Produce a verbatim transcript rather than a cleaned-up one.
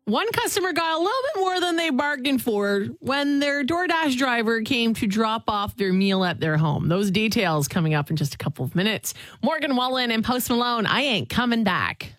One customer got a little bit more than they bargained for when their DoorDash driver came to drop off their meal at their home. Those details coming up in just a couple of minutes. Morgan Wallen and Post Malone, I ain't coming back.